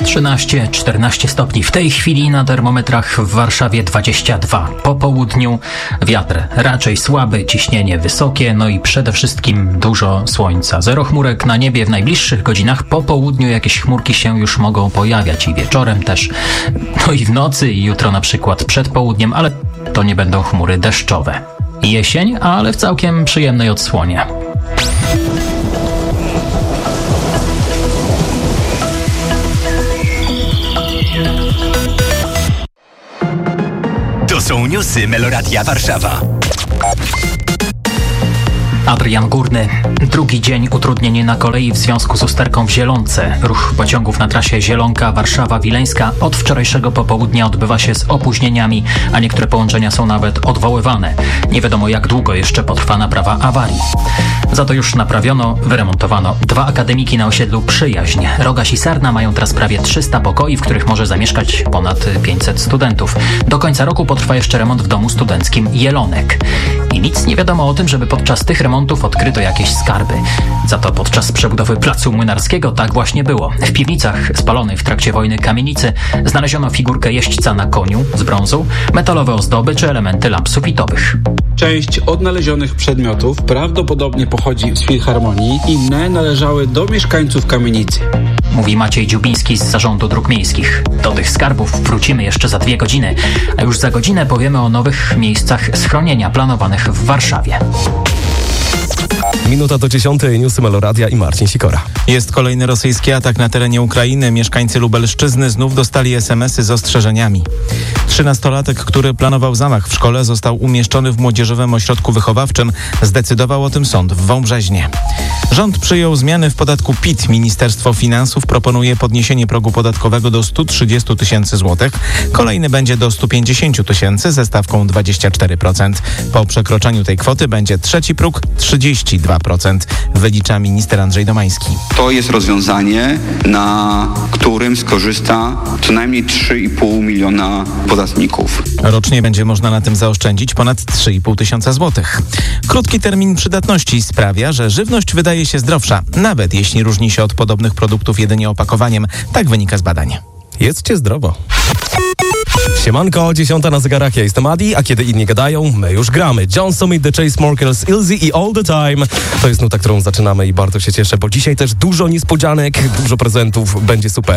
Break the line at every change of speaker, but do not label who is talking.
13-14 stopni. W tej chwili na termometrach w Warszawie 22. Po południu wiatr raczej słaby, ciśnienie wysokie, no i przede wszystkim dużo słońca. Zero chmurek na niebie w najbliższych godzinach. Po południu jakieś chmurki się już mogą pojawiać i wieczorem też. No i w nocy i jutro na przykład przed południem, ale to nie będą chmury deszczowe. Jesień, ale w całkiem przyjemnej odsłonie.
To są newsy Meloradia Warszawa.
Adrian Górny. Drugi dzień utrudnienie na kolei w związku z usterką w Zielonce. Ruch pociągów na trasie Zielonka-Warszawa-Wileńska od wczorajszego popołudnia odbywa się z opóźnieniami, a niektóre połączenia są nawet odwoływane. Nie wiadomo, jak długo jeszcze potrwa naprawa awarii. Za to już naprawiono, wyremontowano 2 akademiki na osiedlu Przyjaźń. Rogaś i Sarna mają teraz prawie 300 pokoi, w których może zamieszkać ponad 500 studentów. Do końca roku potrwa jeszcze remont w domu studenckim Jelonek. I nic nie wiadomo o tym, żeby podczas tych remontów odkryto jakieś skarby. Za to podczas przebudowy Placu Młynarskiego tak właśnie było. W piwnicach spalonej w trakcie wojny kamienicy znaleziono figurkę jeźdźca na koniu z brązu, metalowe ozdoby czy elementy lamp sufitowych.
Część odnalezionych przedmiotów prawdopodobnie pochodzi z Filharmonii, inne należały do mieszkańców kamienicy.
Mówi Maciej Dziubiński z Zarządu Dróg Miejskich. Do tych skarbów wrócimy jeszcze za 2 godziny, a już za godzinę powiemy o nowych miejscach schronienia planowanych w Warszawie.
Minuta do 10. Newsy Meloradia i Marcin Sikora.
Jest kolejny rosyjski atak na terenie Ukrainy. Mieszkańcy Lubelszczyzny znów dostali SMS-y z ostrzeżeniami. 13-latek, który planował zamach w szkole, został umieszczony w młodzieżowym ośrodku wychowawczym. Zdecydował o tym sąd w Wąbrzeźnie. Rząd przyjął zmiany w podatku PIT. Ministerstwo Finansów proponuje podniesienie progu podatkowego do 130 tysięcy złotych. Kolejny będzie do 150 tysięcy ze stawką 24%. Po przekroczeniu tej kwoty będzie trzeci próg 32%, wylicza minister Andrzej Domański.
To jest rozwiązanie, na którym skorzysta co najmniej 3,5 miliona podatników.
Rocznie będzie można na tym zaoszczędzić ponad 3,5 tysiąca złotych. Krótki termin przydatności sprawia, że żywność wydaje się zdrowsza, nawet jeśli różni się od podobnych produktów jedynie opakowaniem. Tak wynika z badań.
Jedzcie zdrowo. Siemanko, 10 na zegarach, ja jestem Adi, a kiedy inni gadają, my już gramy. John Summit, The Chainsmokers, Ilzy i All The Time. To jest nuta, którą zaczynamy i bardzo się cieszę, bo dzisiaj też dużo niespodzianek, dużo prezentów, będzie super.